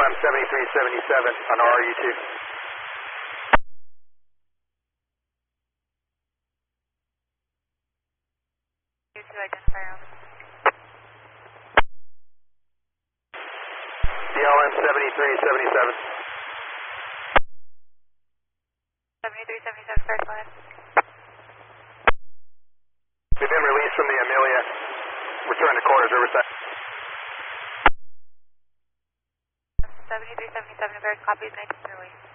BLM 7377 on RU2. BLM 7377. 7377, first line. We've been released from the Amelia. Return to quarters, Riverside. 7377, first copies, 19 release.